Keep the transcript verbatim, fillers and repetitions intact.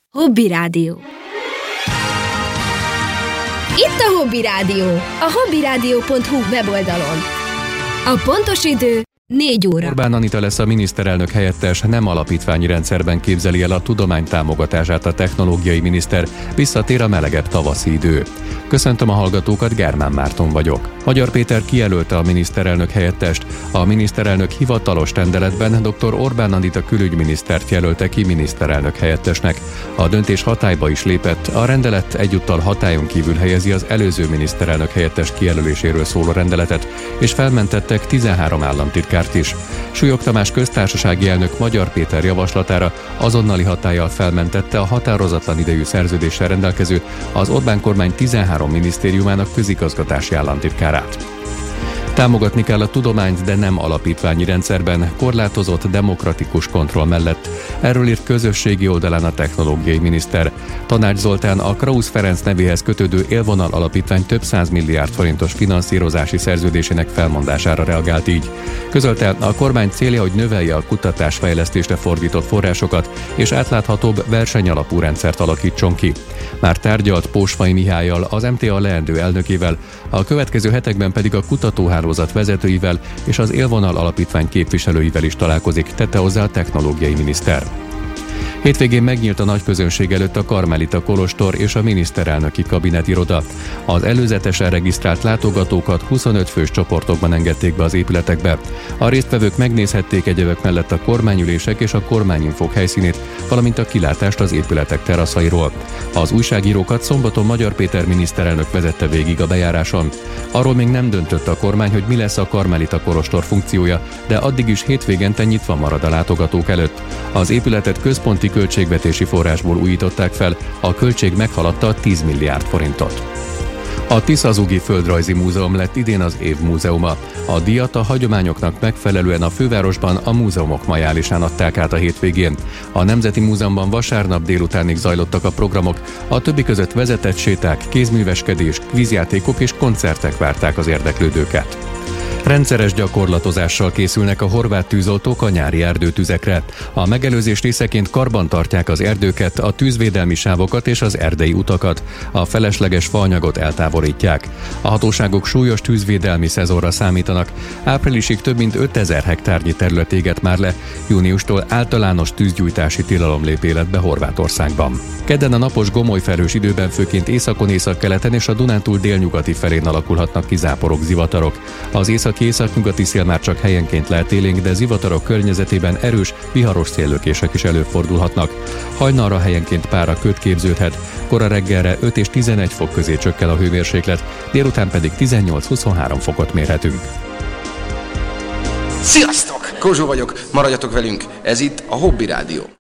Hobby Rádió. Itt a Hobby Rádió, a hobbyradio pont hu weboldalon. A pontos idő négy óra. Orbán Anita lesz a miniszterelnök helyettes, nem alapítványi rendszerben képzeli el a tudomány támogatását a technológiai miniszter, visszatér a melegebb tavaszi idő. Köszöntöm a hallgatókat, Germán Márton vagyok. Magyar Péter kijelölte a miniszterelnök helyettest. A miniszterelnök hivatalos rendeletben dr. Orbán Anita külügyminisztert jelölte ki miniszterelnök helyettesnek. A döntés hatályba is lépett, a rendelet egyúttal hatályon kívül helyezi az előző miniszterelnök helyettes kijelöléséről szóló rendeletet, és felmentettek tizenhárom államtitkárt is. Súlyog Tamás köztársasági elnök Magyar Péter javaslatára azonnali hatállyal felmentette a határozatlan idejű szerződéssel rendelkező, az Orbán kormány tizenhárom minisztériumának közigazgatási államtitkárát. Támogatni kell a tudományt, de nem alapítványi rendszerben, korlátozott demokratikus kontroll mellett. Erről írt közösségi oldalán a technológiai miniszter. Tanács Zoltán a Krausz Ferenc nevéhez kötődő Élvonal alapítvány több száz milliárd forintos finanszírozási szerződésének felmondására reagált így. Közölte, a kormány célja, hogy növelje a kutatásfejlesztésre fordított forrásokat, és átláthatóbb versenyalapú rendszert alakítson ki. Már tárgyalt Pósfai Mihállyal, az em té á leendő elnökével, a következő hetekben pedig a kutatóhálózat vezetőivel és az Élvonal alapítvány képviselőivel is találkozik, tette hozzá a technológiai miniszter. Hétvégén megnyílt a nagy közönség előtt a Karmelita kolostor és a miniszterelnöki kabinetiroda. Az előzetesen regisztrált látogatókat huszonöt fős csoportokban engedték be az épületekbe. A résztvevők megnézhették egyebek mellett a kormányülések és a kormányinfók helyszínét, valamint a kilátást az épületek teraszairól. Az újságírókat szombaton Magyar Péter miniszterelnök vezette végig a bejáráson. Arról még nem döntött a kormány, hogy mi lesz a Karmelita kolostor funkciója, de addig is hétvégente nyitva marad a látogatók előtt. Az épületet központi költségvetési forrásból újították fel, a költség meghaladta a tíz milliárd forintot. A Tiszazugi Földrajzi Múzeum lett idén az év múzeuma. A díjat a hagyományoknak megfelelően a fővárosban a múzeumok majálisán adták át a hétvégén. A Nemzeti Múzeumban vasárnap délutánig zajlottak a programok, a többi között vezetett séták, kézműveskedés, kvízjátékok és koncertek várták az érdeklődőket. Rendszeres gyakorlatozással készülnek a horvát tűzoltók a nyári erdőtüzekre. A megelőzés részeként karban tartják az erdőket, a tűzvédelmi sávokat és az erdei utakat. A felesleges faanyagot eltávolítják. A hatóságok súlyos tűzvédelmi szezonra számítanak. Áprilisig több mint ötezer hektárnyi terület éget már le. Júniustól általános tűzgyújtási tilalom lép életbe Horvátországban. Kedden a napos gomolyfelhős időben főként északon, északkeleten és a Dunántúl délnyugati felén alakulhatnak ki záporok, zivatarok. Az északi-északnyugati szél már csak helyenként lehet élénk, de zivatarok környezetében erős, viharos széllökések is előfordulhatnak. Hajnalra helyenként pára köd képződhet, kora reggelre öt és tizenegy fok közé csökken a hőmérséklet, délután pedig tizennyolc-huszonhárom fokot mérhetünk. Sziasztok! Kozsó vagyok, maradjatok velünk, ez itt a Hobby Rádió.